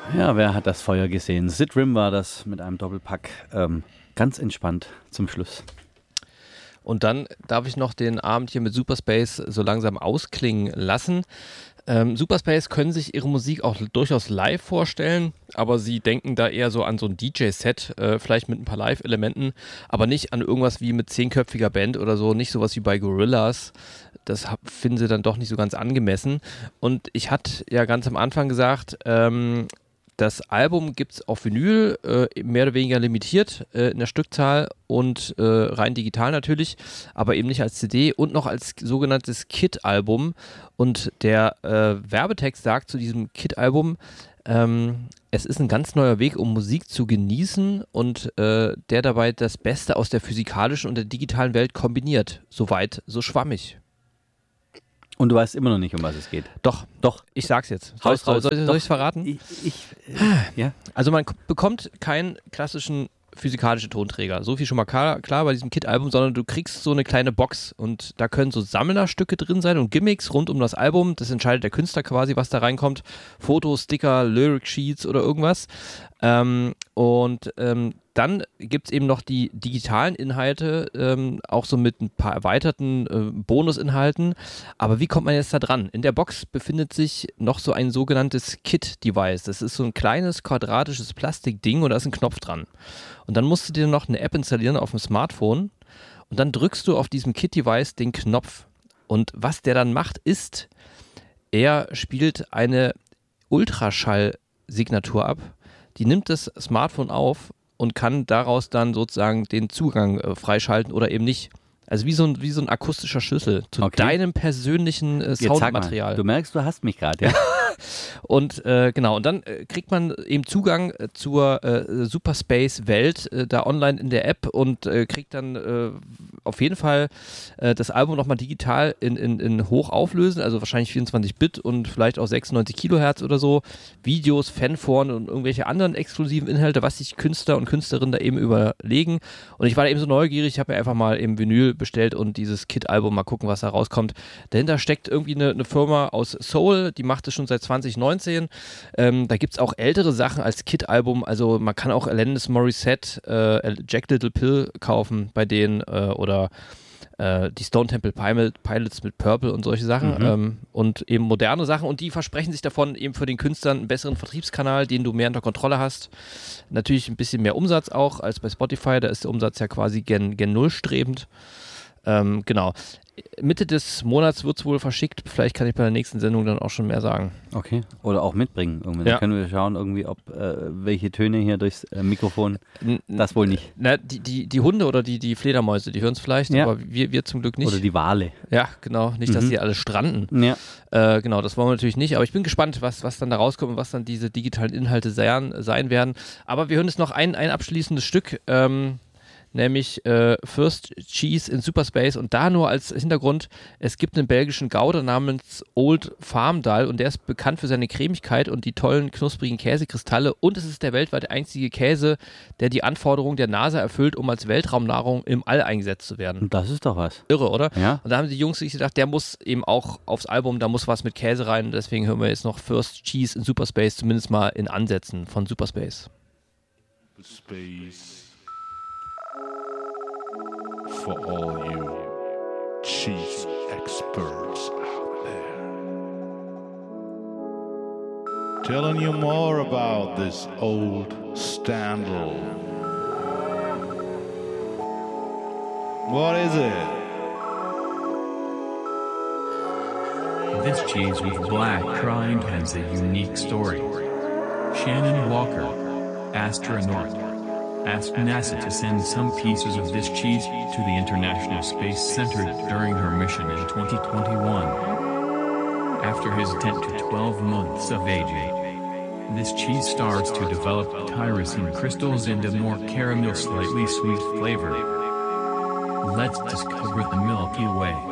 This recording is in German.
Ja, wer hat das Feuer gesehen? Sid Rim war das mit einem Doppelpack. Ganz entspannt zum Schluss. Und dann darf ich noch den Abend hier mit Superspace so langsam ausklingen lassen. Superspace können sich ihre Musik auch durchaus live vorstellen, aber sie denken da eher so an so ein DJ-Set, vielleicht mit ein paar Live-Elementen, aber nicht an irgendwas wie mit 10-köpfiger Band oder so, nicht sowas wie bei Gorillaz. Das finden sie dann doch nicht so ganz angemessen. Und ich hatte ja ganz am Anfang gesagt, das Album gibt es auf Vinyl, mehr oder weniger limitiert in der Stückzahl und rein digital natürlich, aber eben nicht als CD und noch als sogenanntes Kit-Album. Und der Werbetext sagt zu diesem Kit-Album, es ist ein ganz neuer Weg, um Musik zu genießen und der dabei das Beste aus der physikalischen und der digitalen Welt kombiniert. Soweit, so schwammig. Und du weißt immer noch nicht, um was es geht. Doch. Ich sag's jetzt. Soll ich es verraten? Ja. Also man bekommt keinen klassischen physikalischen Tonträger. So viel schon mal klar bei diesem Kit-Album, sondern du kriegst so eine kleine Box und da können so Sammlerstücke drin sein und Gimmicks rund um das Album. Das entscheidet der Künstler quasi, was da reinkommt. Fotos, Sticker, Lyric-Sheets oder irgendwas. Dann gibt es eben noch die digitalen Inhalte, auch so mit ein paar erweiterten Bonusinhalten. Aber wie kommt man jetzt da dran? In der Box befindet sich noch so ein sogenanntes Kit-Device. Das ist so ein kleines quadratisches Plastikding und da ist ein Knopf dran. Und dann musst du dir noch eine App installieren auf dem Smartphone und dann drückst du auf diesem Kit-Device den Knopf. Und was der dann macht, ist, er spielt eine Ultraschall-Signatur ab. Die nimmt das Smartphone auf und kann daraus dann sozusagen den Zugang freischalten oder eben nicht. Also wie so ein akustischer Schlüssel zu deinem persönlichen Soundmaterial. Du merkst, du hast mich gerade, ja. Und genau, und dann kriegt man eben Zugang zur Superspace-Welt da online in der App und kriegt dann auf jeden Fall das Album nochmal digital in hoch auflösen, also wahrscheinlich 24-Bit und vielleicht auch 96 Kilohertz oder so, Videos, Fanforen und irgendwelche anderen exklusiven Inhalte, was sich Künstler und Künstlerinnen da eben überlegen. Und ich war da eben so neugierig, ich habe mir einfach mal eben Vinyl bestellt und dieses Kit-Album mal gucken, was da rauskommt. Dahinter steckt irgendwie eine Firma aus Seoul, die macht es schon seit 2019. Da gibt es auch ältere Sachen als Kit-Album, also man kann auch Alanis Morissette, Jack Little Pill kaufen bei denen oder die Stone Temple Pilots mit Purple und solche Sachen und eben moderne Sachen und die versprechen sich davon eben für den Künstlern einen besseren Vertriebskanal, den du mehr unter Kontrolle hast. Natürlich ein bisschen mehr Umsatz auch als bei Spotify, da ist der Umsatz ja quasi gen Null strebend. Genau. Mitte des Monats wird es wohl verschickt. Vielleicht kann ich bei der nächsten Sendung dann auch schon mehr sagen. Okay. Oder auch mitbringen. Irgendwie. Dann können wir schauen, irgendwie, ob welche Töne hier durchs Mikrofon. Das wohl nicht. Na, die Hunde oder die Fledermäuse, die hören es vielleicht, aber wir zum Glück nicht. Oder die Wale. Ja, genau. Nicht, dass die alle stranden. Ja. Genau, das wollen wir natürlich nicht. Aber ich bin gespannt, was dann da rauskommt und was dann diese digitalen Inhalte sein werden. Aber wir hören jetzt noch ein abschließendes Stück. Nämlich First Cheese in Superspace und da nur als Hintergrund, es gibt einen belgischen Gouda namens Old Farmdal und der ist bekannt für seine Cremigkeit und die tollen knusprigen Käsekristalle und es ist der weltweit einzige Käse, der die Anforderungen der NASA erfüllt, um als Weltraumnahrung im All eingesetzt zu werden. Und das ist doch was. Irre, oder? Ja. Und da haben die Jungs sich gedacht, der muss eben auch aufs Album, da muss was mit Käse rein und deswegen hören wir jetzt noch First Cheese in Superspace, zumindest mal in Ansätzen von Superspace. Space. For all you cheese experts out there, telling you more about this old Standal. What is it? This cheese with black rind has a unique story. Shannon Walker, astronaut, asked NASA to send some pieces of this cheese to the International Space Center during her mission in 2021. After his 10 to 12 months of aging, this cheese starts to develop tyrosine crystals and a more caramel, slightly sweet flavor. Let's discover the Milky Way.